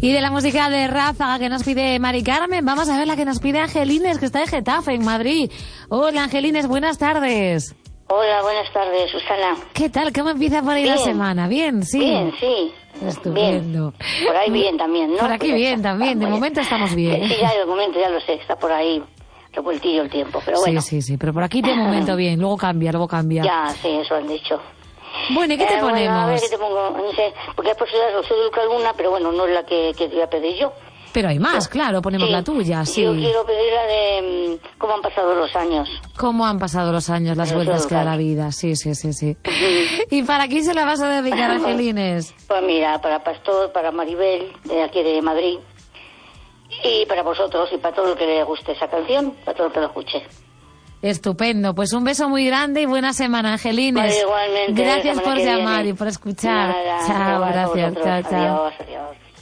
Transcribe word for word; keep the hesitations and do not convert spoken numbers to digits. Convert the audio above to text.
Y de la música de Ráfaga que nos pide Mari Carmen, vamos a ver la que nos pide Angelines, que está en Getafe, en Madrid. Hola, Angelines, buenas tardes. Hola, buenas tardes, Susana. ¿Qué tal? ¿Cómo empieza por ahí bien. la semana? ¿Bien? Sí. Bien, sí. Estupendo. Bien. Por ahí bien también, ¿no? Por aquí pues bien está, también, de momento estamos bien. Sí, ya de momento ya lo sé, está por ahí revueltillo el tiempo, pero bueno. Sí, sí, sí, pero por aquí de momento bien, luego cambia, luego cambia. Ya, sí, eso han dicho. Bueno, ¿y qué te eh, ponemos? Bueno, a ver, ¿qué te pongo? No sé, porque has puesto la Rosa alguna, pero bueno, no es la que, que te voy a pedir yo. Pero hay más, no. claro, ponemos sí. la tuya, sí. Yo quiero pedir la de um, cómo han pasado los años. Cómo han pasado los años, las Rosa vueltas que da la Dúrcal. vida, sí, sí, sí, sí. ¿Y para quién se la vas a dedicar, Angelines? Pues mira, para Pastor, para Maribel, de aquí de Madrid, y para vosotros, y para todo el que le guste esa canción, para todo el que lo escuche. Estupendo, pues un beso muy grande y buena semana, Angelines. Vale, igualmente. Gracias por llamar viene. y por escuchar. Nada, chao, gracias, chao, chao. Adiós, adiós.